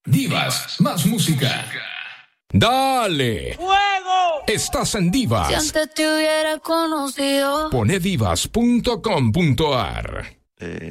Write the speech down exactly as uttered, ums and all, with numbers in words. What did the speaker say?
Divas, más música. Dale. ¡Fuego! Estás en Divas. Si antes te hubiera conocido. Pone divas punto com punto a r. Eh,